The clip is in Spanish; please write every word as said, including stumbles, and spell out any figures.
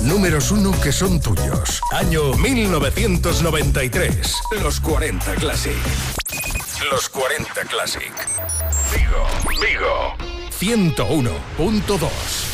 Números uno que son tuyos. Año mil novecientos noventa y tres. Los cuarenta Classic. Los cuarenta Classic. Vigo, Vigo. ciento uno punto dos.